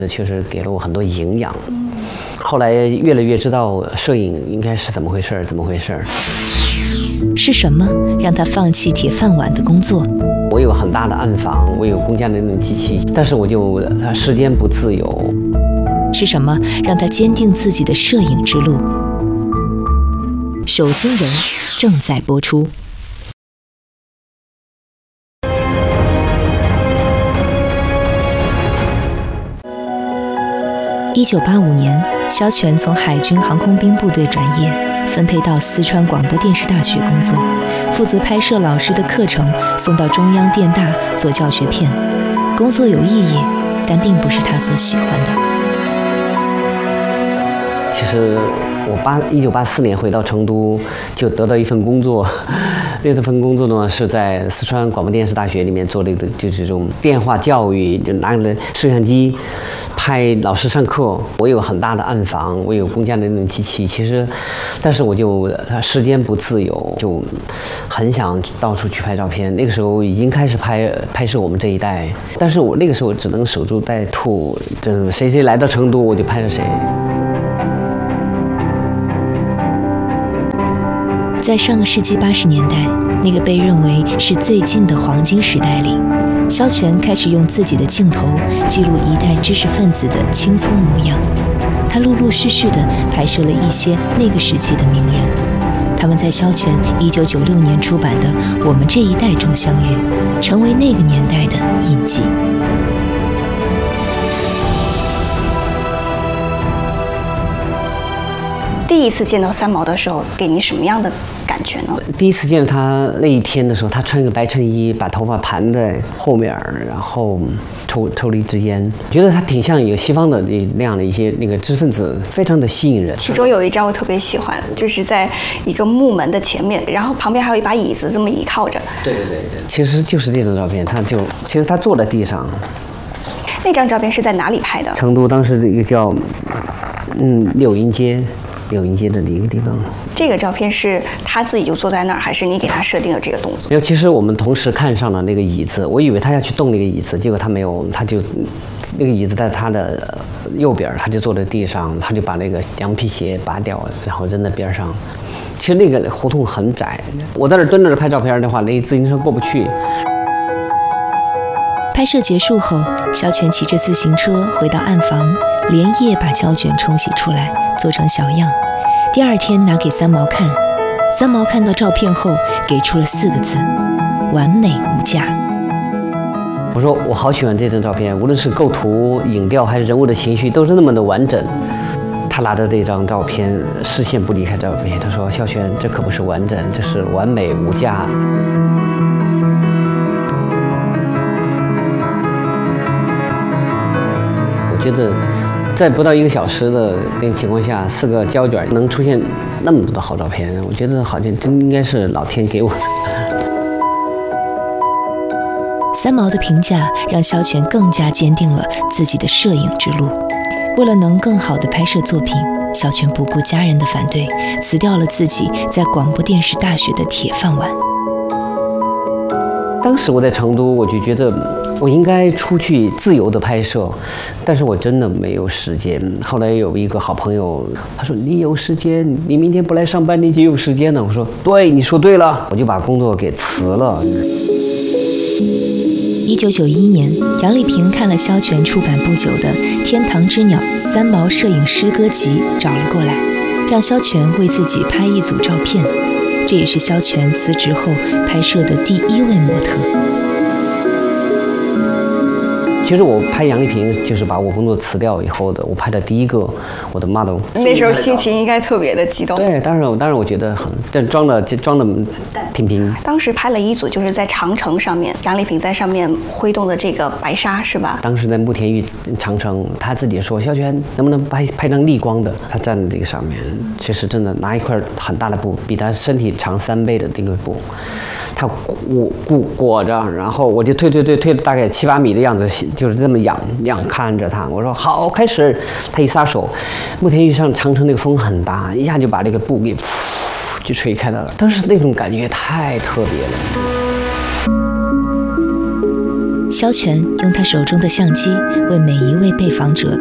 确实给了我很多营养。后来越来越知道摄影应该是怎么回事。 是什么让他放弃铁饭碗的工作？ 我有很大的暗房，我有公家的那种机器，但是我就时间不自由。 是什么让他坚定自己的摄影之路？手新闻正在播出。1985年，肖全从海军航空兵部队转业，分配到四川广播电视大学工作，负责拍摄老师的课程，送到中央电大做教学片。工作有意义，但并不是他所喜欢的。 其实我1984年回到成都，就得到一份工作。这份工作呢是在四川广播电视大学里面做的，就是这种电话教育，就拿着摄像机拍老师上课。我有很大的暗房，我有公家的那种机器。但是我就时间不自由，就很想到处去拍照片。那个时候已经开始拍摄我们这一代，但是我那个时候只能守株待兔，就是谁来到成都我就拍着谁。 在上个世纪80年代，那个被认为是最近的黄金时代里，肖全开始用自己的镜头记录一代知识分子的青葱模样。他陆陆续续地拍摄了一些那个时期的名人，他们在肖全1996年出版的《我们这一代》中相遇，成为那个年代的印记。 第一次见到三毛的时候，给你什么样的感觉呢？ 第一次见到他那一天的时候，他穿一个白衬衣，把头发盘在后面，然后抽了一支烟，觉得他挺像有西方的那样的一些那个知识分子，非常的吸引人。 其中有一张我特别喜欢，就是在一个木门的前面，然后旁边还有一把椅子这么倚靠着。 对，其实就是这张照片，其实他坐在地上。 那张照片是在哪里拍的？ 成都当时的一个叫柳荫街的一个地方。 这个照片是他自己就坐在那儿，还是你给他设定了这个动作？ 没有，其实我们同时看上了那个椅子，我以为他要去动那个椅子，结果他没有，他就那个椅子在他的右边，他就坐在地上，他就把那个羊皮鞋拔掉了，然后扔在边上。其实那个胡同很窄，我在那蹲着拍照片的话，那自行车过不去。 拍摄结束后，肖全骑着自行车回到暗房，连夜把胶卷冲洗出来，做成小样。第二天拿给三毛看，三毛看到照片后给出了4个字：完美无价。 我说我好喜欢这张照片，无论是构图、影调还是人物的情绪，都是那么的完整。他拿着这张照片，视线不离开照片，他说：“肖全，这可不是完整，这是完美无价。”我觉得在不到1个小时的那个情况下，4个胶卷能出现那么多的好照片，我觉得好像真应该是老天给我的。 三毛的评价让肖全更加坚定了自己的摄影之路。为了能更好地拍摄作品，肖全不顾家人的反对，辞掉了自己在广播电视大学的铁饭碗。 当时我在成都，我就觉得我应该出去自由的拍摄，但是我真的没有时间。后来有一个好朋友，他说：“你有时间，你明天不来上班，你就有时间呢。”我说：“对，你说对了。”我就把工作给辞了。 1991年，杨丽萍看了肖全出版不久的《天堂之鸟》三毛摄影诗歌集，找了过来，让肖全为自己拍一组照片。这也是肖全辞职后拍摄的第1位模特。 其实我拍杨丽萍就是把我工作辞掉以后的，我拍的第一个我的 model。 那时候心情应该特别的激动。 对，当然我觉得但装的挺平。 当时拍了一组，就是在长城上面，杨丽萍在上面挥动的这个白纱，是吧？ 当时在慕田峪长城，他自己说：“肖全，能不能拍张逆光的？”他站在这个上面，其实真的拿一块很大的布，比他身体长3倍的这个布。他裹着，然后我就推了大概7、8米的样子，就是这么仰看着他。我说好，开始。他一撒手，慕田峪上长城那个风很大，一下就把这个布给就吹开了。当时那种感觉太特别了。 肖全用他手中的相机为每一位被访者